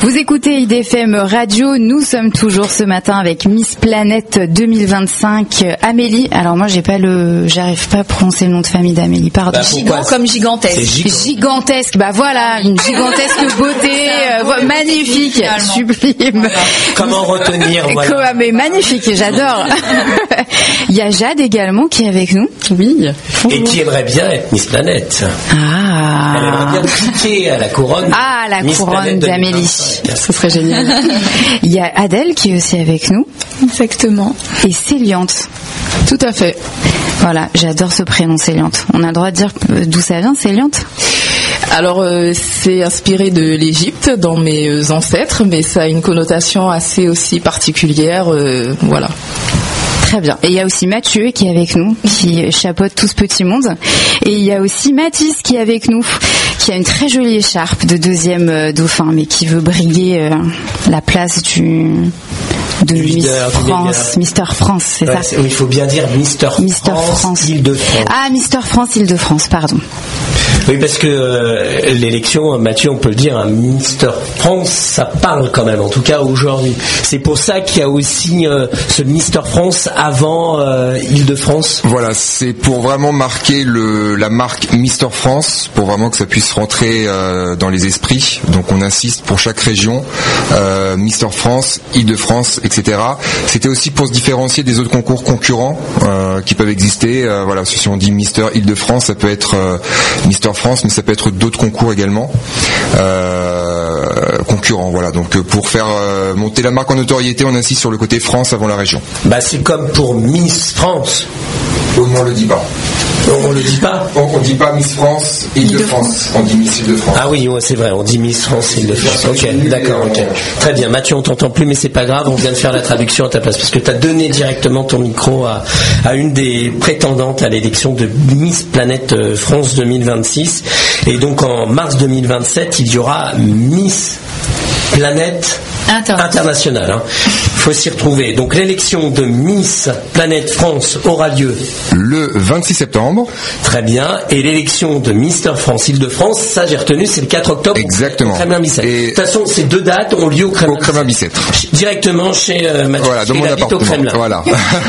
Vous écoutez IDFM Radio, nous sommes toujours ce matin avec Miss Planète 2025, Amélie. Alors moi j'arrive pas à prononcer le nom de famille d'Amélie, pardon. Gigant comme gigantesque. Gigantesque, voilà, une gigantesque beauté, magnifique, sublime. Voilà. Comment retenir, voilà. Mais magnifique, j'adore. Il y a Jade également qui est avec nous. Oui. Et qui aimerait bien être Miss Planète. Ah. Elle aimerait bien piquer à la couronne. Ah, la Miss couronne d'Amélie. Ce serait génial. Il y a Adèle qui est aussi avec nous. Exactement. Et Céliante. Tout à fait. Voilà, j'adore ce prénom Céliante. On a le droit de dire d'où ça vient, Céliante ? Alors c'est inspiré de l'Égypte dans mes ancêtres, mais ça a une connotation assez aussi particulière, voilà. Très bien. Et il y a aussi Mathieu qui est avec nous, qui chapeaute tout ce petit monde. Et il y a aussi Mathis qui est avec nous, qui a une très jolie écharpe de deuxième dauphin, mais qui veut briguer la place de Mister France, c'est ça? Oui, il faut bien dire Mister France Île-de-France. Ah, Mister France Île-de-France, pardon. Oui, parce que l'élection, Mathieu, on peut le dire, Mister France, ça parle quand même, en tout cas aujourd'hui. C'est pour ça qu'il y a aussi ce Mister France avant Île-de-France. Voilà, c'est pour vraiment marquer la marque Mister France, pour vraiment que ça puisse rentrer dans les esprits. Donc on insiste pour chaque région, Mister France, Île-de-France, etc. C'était aussi pour se différencier des autres concours concurrents qui peuvent exister. Voilà, si on dit Mister Île-de-France, ça peut être Mister France, mais ça peut être d'autres concours également concurrents. Voilà, donc pour faire monter la marque en notoriété, on insiste sur le côté France avant la région. Bah c'est comme pour Miss France. Oh, non, on le dit pas. On le dit pas. On dit pas Miss France, Île-de-France. On dit Miss Île-de-France. Ah oui, ouais, c'est vrai, on dit Miss France, Île-de-France. Ok, d'accord, ok. Très bien, Mathieu, on t'entend plus, mais c'est pas grave, on vient de faire la traduction à ta place, parce que tu as donné directement ton micro à une des prétendantes à l'élection de Miss Planète France 2026. Et donc en mars 2027, il y aura Miss Planète internationale. Hein. Faut s'y retrouver. Donc l'élection de Miss Planète France aura lieu le 26 septembre. Très bien. Et l'élection de Mister France Île-de-France, ça j'ai retenu, c'est le 4 octobre. Exactement. Au Kremlin-Bicêtre. De toute façon, ces deux dates ont lieu au Kremlin-Bicêtre. Directement chez Mathieu. Voilà, dans mon appartement. Voilà.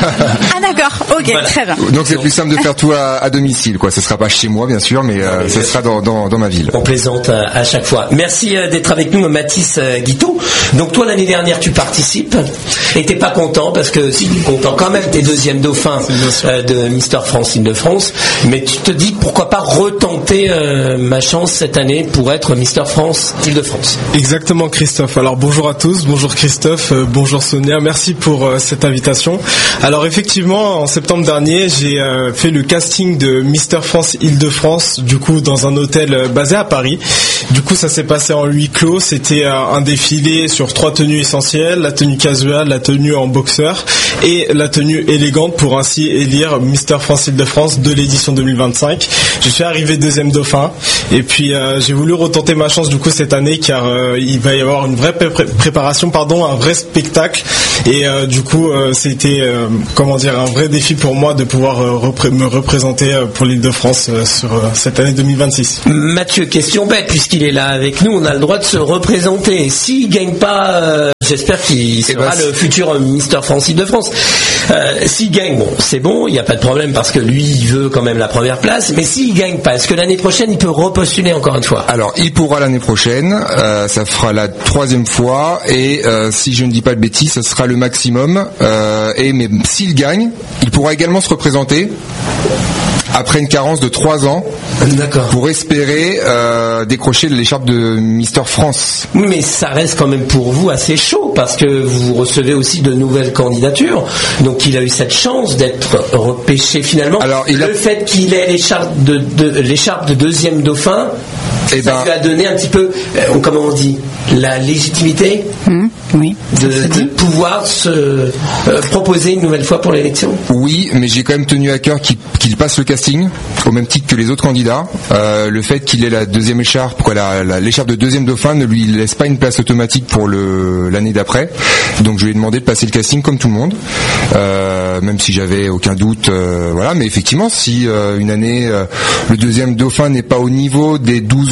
Ah d'accord. Ok, voilà. Très bien. Donc c'est plus simple de faire tout à domicile, quoi. Ce sera pas chez moi, bien sûr, mais ce sera dans ma ville. On plaisante à chaque fois. Merci d'être avec nous, Mathis Guiteau. Donc toi, l'année dernière, tu participes et t'es pas content parce que si tu es content quand même, t'es deuxième dauphin de Mister France Île-de-France, mais tu te dis pourquoi pas retenter ma chance cette année pour être Mister France Île-de-France. Exactement, Christophe. Alors bonjour à tous, bonjour Christophe, bonjour Sonia, merci pour cette invitation. Alors effectivement, en septembre dernier, j'ai fait le casting de Mister France Île-de-France, du coup dans un hôtel basé à Paris. Du coup, ça s'est passé en huis clos. C'était un défilé sur 3 tenues essentielles, la tenue casual, la tenue en boxeur et la tenue élégante pour ainsi élire Mister France Île-de-France de l'édition 2025. Je suis arrivé deuxième dauphin et puis j'ai voulu retenter ma chance du coup cette année car il va y avoir une vraie préparation, un vrai spectacle et du coup c'était un vrai défi pour moi de pouvoir me représenter pour l'Île-de-France sur cette année 2026. Mathieu, question bête, puisqu'il est là avec nous, on a le droit de se représenter. S'il gagne pas, j'espère qu'il sera le futur Mister France Île-de-France. S'il gagne, bon, c'est bon, il n'y a pas de problème parce que lui, il veut quand même la première place. Mais s'il gagne pas, est-ce que l'année prochaine, il peut repostuler encore une fois? Alors, il pourra l'année prochaine. Ça fera la 3e fois et si je ne dis pas de bêtises, ce sera le maximum. Mais s'il gagne, il pourra également se représenter après une carence de 3 ans. D'accord. Pour espérer décrocher l'écharpe de Mister France. Oui, mais ça reste quand même pour vous assez chaud parce que vous recevez aussi de nouvelles candidatures. Donc il a eu cette chance d'être repêché finalement. Alors, le fait qu'il ait l'écharpe de deuxième dauphin, ça lui a donné un petit peu, comment on dit, la légitimité oui, de pouvoir se proposer une nouvelle fois pour l'élection. Oui, mais j'ai quand même tenu à cœur qu'il passe le casting au même titre que les autres candidats. Le fait qu'il ait la deuxième écharpe, l'écharpe de deuxième dauphin ne lui laisse pas une place automatique pour l'année d'après. Donc je lui ai demandé de passer le casting comme tout le monde, même si j'avais aucun doute. Voilà, mais effectivement, si une année le deuxième dauphin n'est pas au niveau des 12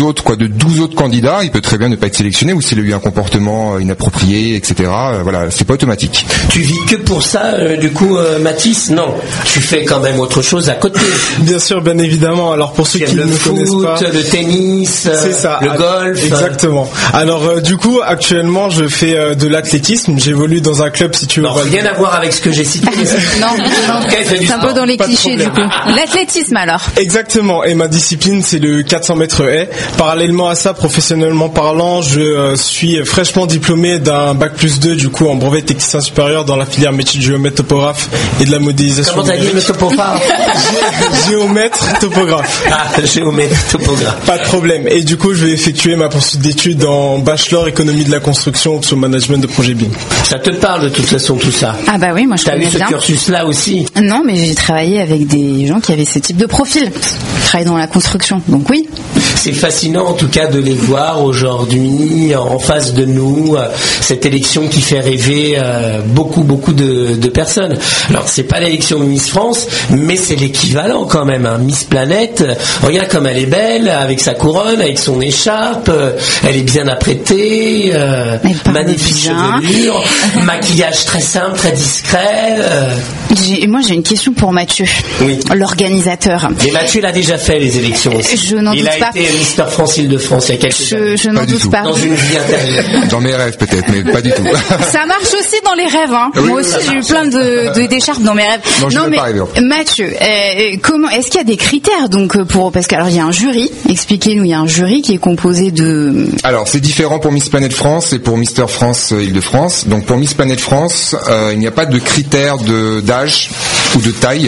12 autres candidats, il peut très bien ne pas être sélectionné, ou s'il a eu un comportement inapproprié, etc. Voilà, c'est pas automatique. Tu vis que pour ça, du coup, Mathis? Non, tu fais quand même autre chose à côté. Bien sûr, bien évidemment. Alors pour ceux qui ne me connaissent pas, le tennis, c'est ça, le golf. Exactement. Alors du coup, actuellement, je fais de l'athlétisme. J'évolue dans un club, si tu veux. Non, rien à voir avec ce que j'ai cité. Non, c'est un peu dans les clichés du coup. L'athlétisme alors. Exactement. Et ma discipline, c'est le 400 mètres haies. Parallèlement à ça, professionnellement parlant, je suis fraîchement diplômé d'un bac+2 du coup en brevet technicien supérieur dans la filière métier de géomètre topographe et de la modélisation. Comment t'as dit le topographe? Géomètre topographe. Ah, géomètre topographe. Pas de problème. Et du coup, je vais effectuer ma poursuite d'études en bachelor économie de la construction sur management de projet BIM. Ça te parle de toute façon tout ça? Ah bah oui, moi je connais bien. T'as eu ce cursus-là aussi? Non, mais j'ai travaillé avec des gens qui avaient ce type de profil. Je travaille dans la construction, donc oui. C'est fascinant en tout cas de les voir aujourd'hui en face de nous, cette élection qui fait rêver beaucoup de personnes. Alors c'est pas l'élection de Miss France, mais c'est l'équivalent quand même, hein. Miss Planète, regarde comme elle est belle, avec sa couronne, avec son écharpe, elle est bien apprêtée, magnifique chevelure, maquillage très simple, très discret. Moi j'ai une question pour Mathieu, oui. L'organisateur. Mais Mathieu l'a déjà fait les élections aussi. Je n'en doute pas. Il a été Mister France Île-de-France il y a quelques années. Je n'en doute pas. Dans une vie intérieure. Dans mes rêves peut-être, mais pas du tout. Ça marche aussi dans les rêves, hein. Oui, moi aussi j'ai eu plein d'écharpes dans mes rêves. Non mais Mathieu, comment est-ce qu'il y a des critères donc parce qu'alors il y a un jury, expliquez-nous, il y a un jury qui est composé de. Alors c'est différent pour Miss Planète France et pour Mister France Île-de-France. Donc pour Miss Planète France, il n'y a pas de critères d'âge ou de taille.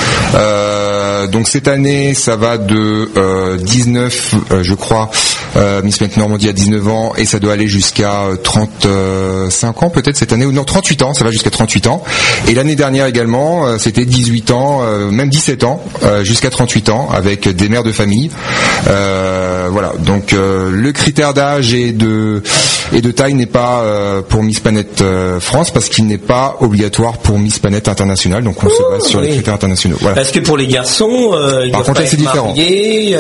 Donc cette année, ça va de 19, je crois, Miss Planète Normandie à 19 ans, et ça doit aller jusqu'à 35 ans peut-être cette année, ou non 38 ans, ça va jusqu'à 38 ans. Et l'année dernière également, c'était 18 ans, même 17 ans, jusqu'à 38 ans, avec des mères de famille. Voilà, donc le critère d'âge et de taille n'est pas pour Miss Planète France, parce qu'il n'est pas obligatoire pour Miss Planète Internationale, donc on se base sur les critères internationaux. Voilà. Parce que pour les garçons, ils doivent pas être mariés,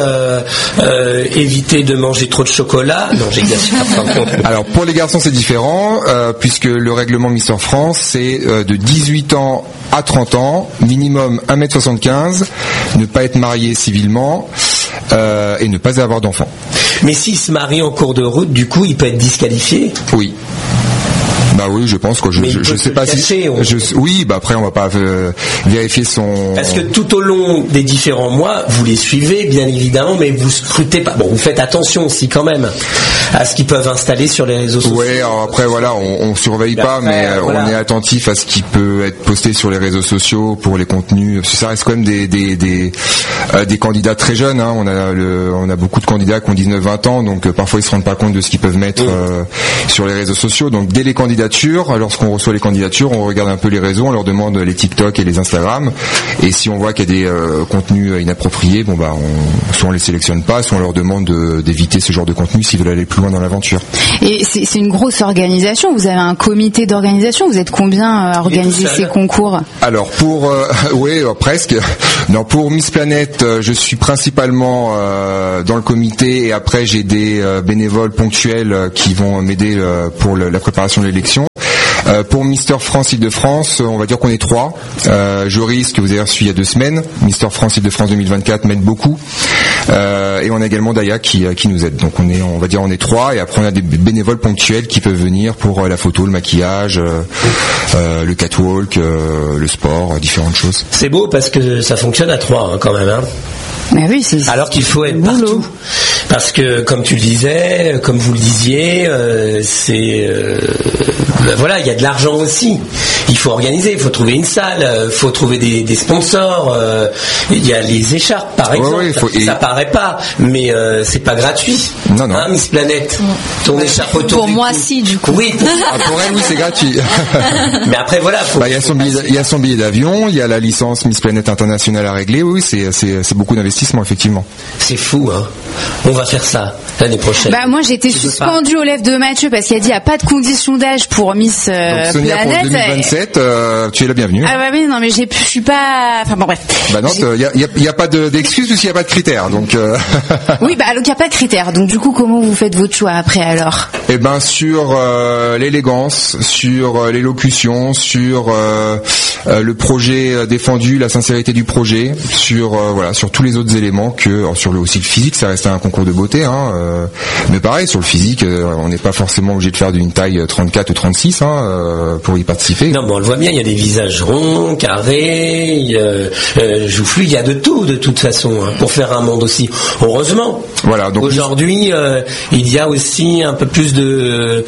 éviter de manger trop de chocolat. Non, j'exagère. Alors pour les garçons c'est différent, puisque le règlement Mister France c'est de 18 ans à 30 ans, minimum 1m75, ne pas être marié civilement et ne pas avoir d'enfants. Mais s'il se marie en cours de route, du coup il peut être disqualifié? Oui. Bah oui, je pense que je sais pas si. Oui, bah après on va pas vérifier son. Parce que tout au long des différents mois, vous les suivez bien évidemment, mais vous scrutez pas. Bon, vous faites attention aussi quand même à ce qu'ils peuvent installer sur les réseaux sociaux. Ouais, alors après voilà, on surveille pas, mais voilà. On est attentif à ce qui peut être posté sur les réseaux sociaux pour les contenus. Parce que ça reste quand même des candidats très jeunes. Hein. On a beaucoup de candidats qui ont 19-20 ans, donc parfois ils se rendent pas compte de ce qu'ils peuvent mettre sur les réseaux sociaux. Donc dès les candidatures, lorsqu'on reçoit les candidatures, on regarde un peu les réseaux, on leur demande les TikTok et les Instagram, et si on voit qu'il y a des contenus inappropriés, bon bah soit on les sélectionne pas, soit on leur demande d'éviter ce genre de contenu s'ils veulent aller plus loin dans l'aventure. Et c'est une grosse organisation, vous avez un comité d'organisation, vous êtes combien à organiser ces concours? Alors pour presque. Non, pour Miss Planète, je suis principalement dans le comité, et après j'ai des bénévoles ponctuels qui vont m'aider pour la préparation de l'élection. Pour Mister France Île-de-France, on va dire qu'on est 3. Joris, que vous avez reçu il y a 2 semaines, Mister France Île-de-France 2024 m'aide beaucoup. Et on a également Daya qui nous aide. Donc on va dire on est 3, et après on a des bénévoles ponctuels qui peuvent venir pour la photo, le maquillage, le catwalk, le sport, différentes choses. C'est beau parce que ça fonctionne à 3 quand même. Hein. Mais oui, alors qu'il faut être partout. Parce que, comme tu le disais, comme vous le disiez, voilà, il y a de l'argent aussi. Il faut organiser, il faut trouver une salle, il faut trouver des sponsors. Il y a les écharpes, par exemple. Ça paraît pas, mais c'est pas gratuit. Non. Hein, Miss Planète, ton écharpe autour pour moi, si, du coup. Oui. Pour elle, oui, c'est gratuit. Mais après, voilà. Il y a son billet d'avion, il y a la licence Miss Planète Internationale à régler. Oui, c'est beaucoup d'investissement, effectivement. C'est fou, hein. On va faire ça l'année prochaine. Bah moi j'ai été suspendue aux lèvres de Mathieu parce qu'il a dit il n'y a pas de condition d'âge pour Miss donc, Sonia, Planète. pour 2027, souhaites, tu es la bienvenue. Ah bah oui, non mais je suis pas... Enfin bon bref. Bah non, il y a pas d'excuses puisqu'il n'y a pas de critères, donc... Oui, bah donc il n'y a pas de critères, donc du coup comment vous faites votre choix après alors? Eh ben sur l'élégance, sur l'élocution, sur le projet défendu, la sincérité du projet, sur sur tous les autres éléments sur aussi le physique, ça reste un concours de beauté, mais pareil sur le physique, on n'est pas forcément obligé de faire d'une taille 34 ou 36 pour y participer. Non, mais on le voit bien, il y a des visages ronds, carrés, joufflus, il y a de tout de toute façon pour faire un monde aussi. Heureusement. Voilà. Donc aujourd'hui, il y a aussi un peu plus de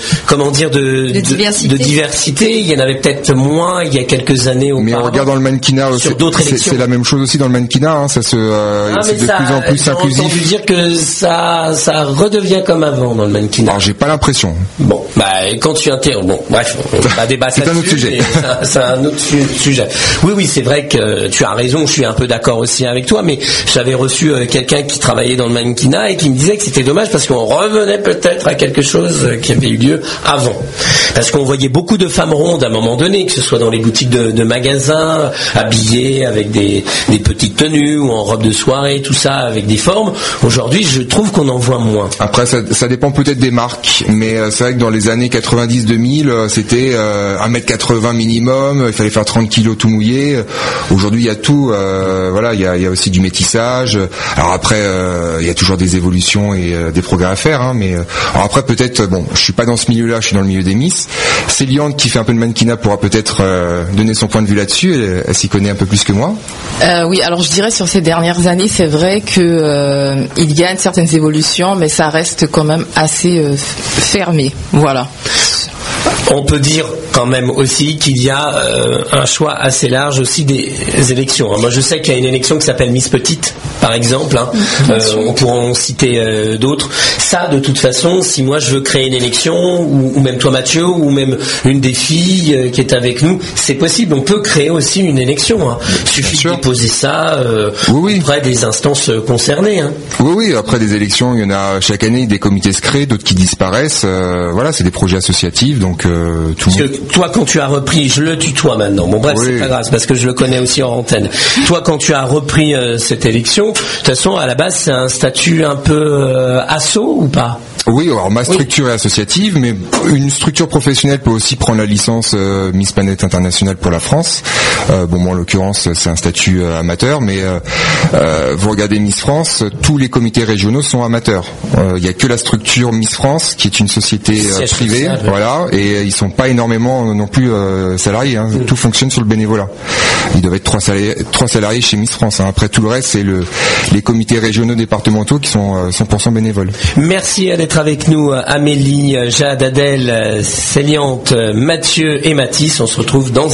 diversité. Il y en avait peut-être moins il y a quelques années auparavant. Mais on regarde dans le mannequinat, c'est la même chose aussi dans le mannequinat. C'est de plus en plus inclusif. J'ai entendu dire que ça redevient comme avant dans le mannequinat. Alors j'ai pas l'impression. Bon, quand tu interromps, bon, bref, on va pas débattre. C'est un autre sujet. C'est un autre sujet. Oui, c'est vrai que tu as raison. Je suis un peu d'accord aussi avec toi, mais j'avais reçu quelqu'un qui travaillait dans le mannequinat et qui me disait que c'était dommage parce qu'on revenait peut-être à quelque chose qui avait eu lieu avant. Parce qu'on voyait beaucoup de femmes rondes à un moment donné, que ce soit dans les boutiques de magasins, habillées avec des petites tenues ou en robe de soirée, tout ça avec des formes. Aujourd'hui, je trouve qu'on en voit moins. Après, ça dépend peut-être des marques, mais c'est vrai que dans les années 90-2000, c'était 1m80 minimum, il fallait faire 30 kilos tout mouillé. Aujourd'hui, il y a tout. Il y a aussi du métissage. Alors après, il y a toujours des évolutions et des progrès à faire, mais alors après peut-être, je suis pas dans ce milieu-là, je suis dans le milieu des Miss. Céliane qui fait un peu de mannequinat pourra peut-être donner son point de vue là-dessus. Elle s'y connaît un peu plus que moi. Oui, alors je dirais sur ces dernières années, c'est vrai que il y a certaines évolutions, mais ça reste quand même assez fermé. Voilà. On peut dire quand même aussi qu'il y a un choix assez large aussi des élections. Moi, je sais qu'il y a une élection qui s'appelle Miss Petite, par exemple. On pourra en citer d'autres. Ça, de toute façon, si moi je veux créer une élection, ou même toi Mathieu, ou même une des filles qui est avec nous, c'est possible. On peut créer aussi une élection. Il suffit de déposer ça auprès des instances concernées. Oui. Après des élections, il y en a chaque année, des comités se créent, d'autres qui disparaissent. C'est des projets associatifs, donc tout le monde. Toi, quand tu as repris, je le tutoie maintenant. Bon bref, c'est pas grave, c'est parce que je le connais aussi en antenne. Toi, quand tu as repris cette élection, de toute façon, à la base, c'est un statut un peu asso ou pas? Oui, alors ma structure est associative, mais une structure professionnelle peut aussi prendre la licence Miss Planète Internationale pour la France. Moi en l'occurrence c'est un statut amateur, mais vous regardez Miss France, tous les comités régionaux sont amateurs. Il y a que la structure Miss France qui est une société privée, et ils sont pas énormément non plus salariés. Tout fonctionne sur le bénévolat. Il doit être 3 salariés chez Miss France. Après tout le reste, c'est les comités régionaux départementaux qui sont 100% bénévoles. Merci d'être avec nous, Amélie, Jade, Adèle, Céliante, Mathieu et Mathis. On se retrouve dans